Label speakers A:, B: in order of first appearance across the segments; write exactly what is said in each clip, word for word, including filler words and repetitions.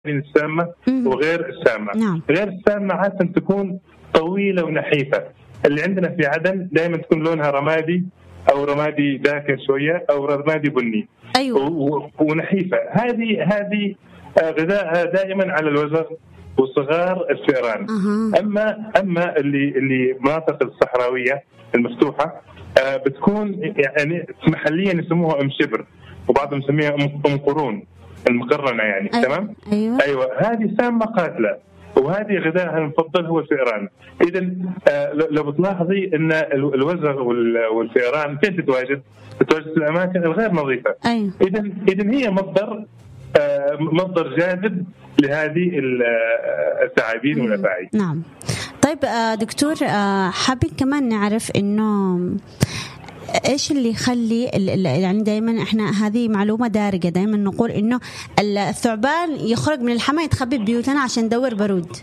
A: السامة وغير السامة.
B: نعم.
A: غير السامة عادة تكون طويلة ونحيفة. اللي عندنا في عدن دائما تكون لونها رمادي أو رمادي داكن شوية أو رمادي بني.
B: أيوة.
A: ونحيفة. هذه هذه غذاءها دائما على الوزغ وصغار الفئران.
B: أه.
A: أما أما اللي اللي مناطق الصحراوية المفتوحة بتكون يعني محليا يسموها أم شبر، وبعضهم يسميها أم قرون المقرنة يعني.
B: أيوة.
A: تمام.
B: أيوة.
A: أيوة هذه سامة قاتلة، وهذه غذائها المفضل هو الفئران. إذا لو بتلاحظي أن الوزغ والفئران فين تتواجد؟ تتواجد في الأماكن الغير نظيفة.
B: أيوة.
A: إذا إذا هي مصدر مصدر جاذب لهذه الثعابين والأفاعي.
B: نعم. طيب دكتور، حابين كمان نعرف إنه إيش اللي يخلي يعني دائما إحنا هذه معلومة دارجة، دائما نقول إنه الثعبان يخرج من الحمى يتخبي ببيوتنا عشان يدور برود.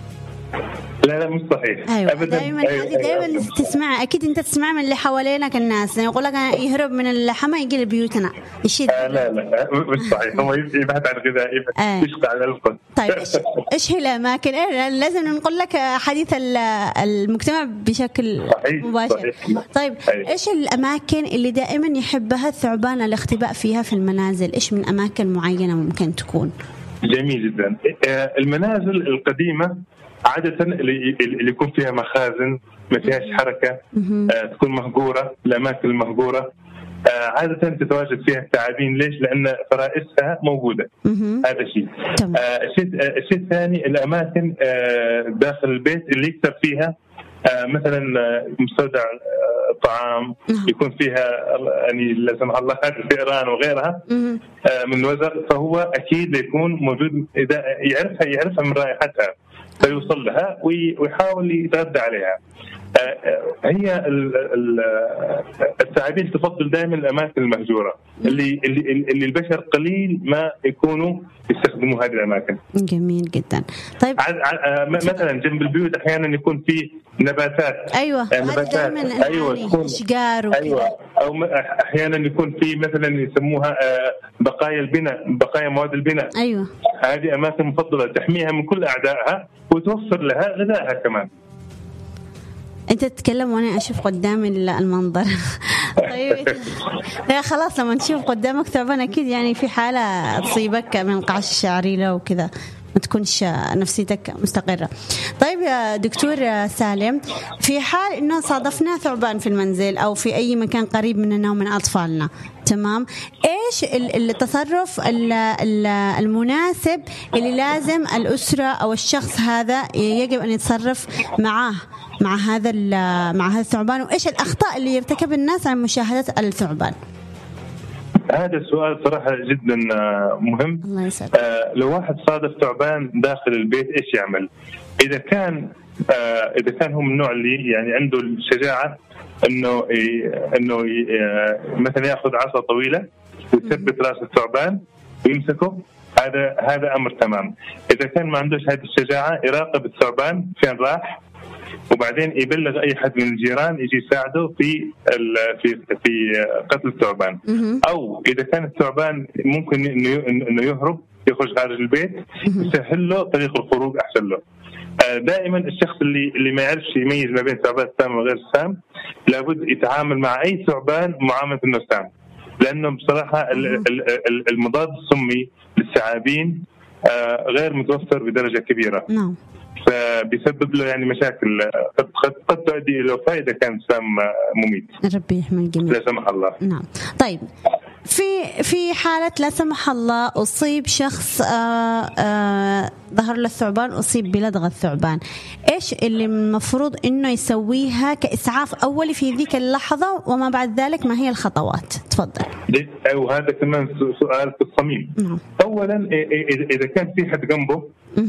A: لا لا مش صحيح.
B: أيوة. دائما هذه دائما تسمع، أكيد أنت تسمع من اللي حوالينك الناس يعني يقول لك يهرب من الحمى يجي لبيوتنا يشيد.
A: آه لا لا مش صحيح. هو يبحث عن غذاء يشقى على القط.
B: طيب إيش إيش هي الأماكن؟ إيه لازم نقول لك حديث المجتمع بشكل
A: صحيح.
B: مباشر.
A: صحيح.
B: طيب أيوة. إيش الأماكن اللي دائما يحبها الثعبان الاختباء فيها في المنازل؟ إيش من أماكن معينة ممكن تكون؟
A: جميل جدا. المنازل القديمة عادة اللي اللي يكون فيها مخازن ما فيهاش حركة، آه تكون مهجورة، الأماكن المهجورة آه عادة تتواجد فيها الثعابين. ليش؟ لأن فرائسها موجودة. هذا شيء. آه الشيء آه الشيء الثاني الأماكن آه داخل البيت اللي يكتب فيها آه مثلا مستودع آه طعام يكون فيها يعني لا سمح الله الفئران وغيرها آه من الوزغ، فهو أكيد يكون موجود. إذا يعرفها يعرفها من رائحتها فيوصل لها ويحاول يتغذى عليها. هي الثعابين تفضل دائما الأماكن المهجورة اللي اللي اللي البشر قليل ما يكونوا يستخدموا هذه الأماكن.
B: جميل جدا. طيب
A: مثلا جنب البيوت أحيانا يكون في نباتات.
B: أيوة.
A: نباتات. أيوة تكون
B: أشجار.
A: أيوة. أو أحيانا يكون في مثلا يسموها بقايا البناء، بقايا مواد البناء.
B: أيوة.
A: هذه أماكن مفضلة تحميها من كل أعدائها وتوفر لها غذائها كمان.
B: أنت تتكلم وأنا أشوف قدامي المنظر. طيب لا خلاص لما تشوف قدامك ثعبان أكيد يعني في حالة تصيبك من قعش الشعري وكذا ما تكونش نفسيتك مستقرة. طيب يا دكتور سالم، في حال إنه صادفنا ثعبان في المنزل أو في أي مكان قريب مننا ومن أطفالنا، تمام، إيش التصرف المناسب اللي لازم الأسرة أو الشخص هذا يجب أن يتصرف معاه مع هذا مع هذا الثعبان، وإيش الأخطاء اللي يرتكب الناس عن مشاهدة الثعبان؟
A: هذا السؤال صراحة جدا مهم.
B: الله يسعدك.
A: آه لو واحد صادف ثعبان داخل البيت إيش يعمل؟ إذا كان آه إذا كان هو من النوع اللي يعني عنده الشجاعة إنه إنه مثلا يأخذ عصا طويلة ويثبت رأس الثعبان ويمسكه، هذا هذا أمر تمام. إذا كان ما عندوش هذه الشجاعة يراقب الثعبان فين راح، وبعدين يبلغ أي حد من الجيران يجي يساعده في في في قتل الثعبان. أو إذا كان الثعبان ممكن إنه إنه يهرب يخرج خارج البيت يسهل له طريق الخروج أحسن له. دائما الشخص اللي اللي ما يعرفش يميز ما بين ثعبان السام وغير السام لابد يتعامل مع أي ثعبان معاملة إنه سام، لأنه بصراحة المضاد السمي للثعابين غير متوفر بدرجة كبيرة.
B: نعم.
A: فبيسبب له يعني مشاكل قد قد تؤدي إلى وفاة إذا كان سام مميت.
B: ربي يحمي الجميع.
A: لا سمح الله.
B: نعم. طيب في في حالة لا سمح الله أصيب شخص آآ آآ ظهر له الثعبان، أصيب بلدغة الثعبان، إيش اللي المفروض إنه يسويها كإسعاف أولي في ذيك اللحظة، وما بعد ذلك ما هي الخطوات؟ تفضل.
A: وهذا كمان سؤال في الصميم.
B: نعم.
A: أولا إذا كان في حد جنبه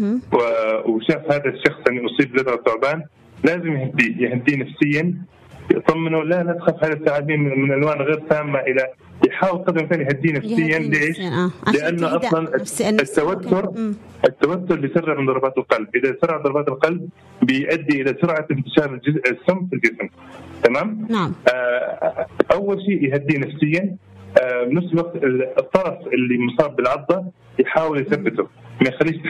A: وشاف هذا الشخص أن أصيب بلدغة الثعبان لازم يهديه يهديه نفسيا، يطمنه لا لا تخاف، هذا الثعابين من ألوان غير سامة، إلى يحاول قدر الإمكان يهديه نفسيا. ليش؟
B: آه.
A: لأنه أصلا التوتر التوتر بيسرع من ضربات القلب. إذا سرع ضربات القلب بيؤدي إلى سرعة انتشار السم في الجسم. تمام؟
B: نعم.
A: آه أول شيء يهديه نفسيا، بنفس الوقت الطرف اللي مصاب بالعضة يحاول يثبته، ما يخليش